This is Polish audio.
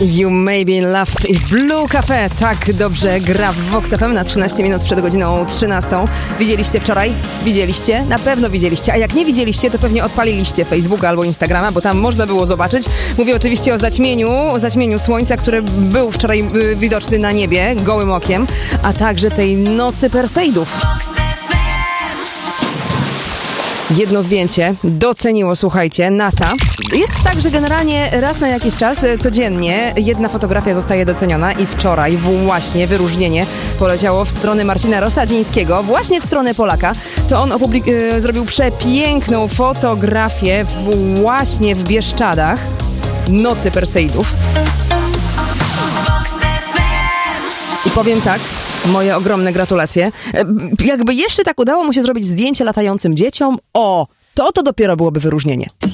You May Be in Love i Blue Cafe tak dobrze gra w Vox FM na 13 minut przed godziną 13. Widzieliście wczoraj? Widzieliście? Na pewno widzieliście. A jak nie widzieliście, to pewnie odpaliliście Facebooka albo Instagrama, bo tam można było zobaczyć. Mówię oczywiście o zaćmieniu słońca, które był wczoraj widoczny na niebie gołym okiem, a także tej nocy Perseidów. Jedno zdjęcie doceniło, słuchajcie, NASA. Jest tak, że generalnie raz na jakiś czas, codziennie, jedna fotografia zostaje doceniona i wczoraj właśnie wyróżnienie poleciało w stronę Marcina Rosadzińskiego, właśnie w stronę Polaka. To on zrobił przepiękną fotografię właśnie w Bieszczadach nocy Perseidów. I powiem tak, moje ogromne gratulacje. Jakby jeszcze tak udało mu się zrobić zdjęcie latającym dzieciom, to dopiero byłoby wyróżnienie.